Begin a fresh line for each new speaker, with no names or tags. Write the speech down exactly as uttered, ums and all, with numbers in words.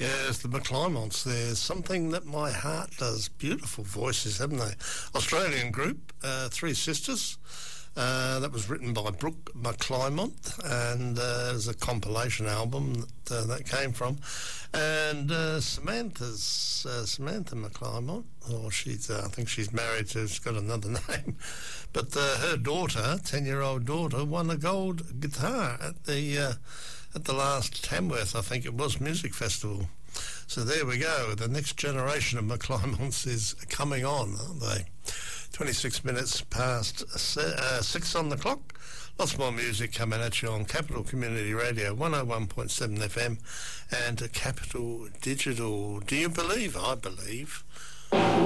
Yes, the McClymonts. There's Something That My Heart Does. Beautiful voices, haven't they? Australian group, uh, Three Sisters. Uh, that was written by Brooke McClymont, and uh, it was a compilation album that uh, that came from. And uh, Samantha's uh, Samantha McClymont, or she's uh, I think she's married to, she's got another name, but uh, her daughter, ten-year-old daughter, won a gold guitar at the uh, at the last Tamworth, I think it was, music festival. So there we go. The next generation of McClymonts is coming on, aren't they? twenty-six minutes past uh, six on the clock. Lots more music coming at you on Capital Community Radio, one oh one point seven F M, and Capital Digital. Do you believe? I believe.